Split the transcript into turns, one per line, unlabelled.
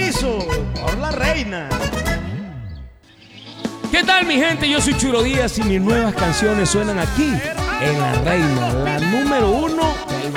piso por la reina.
¿Qué tal, mi gente? Yo soy Churo Díaz y mis nuevas canciones suenan aquí en La Reina, la número 1 del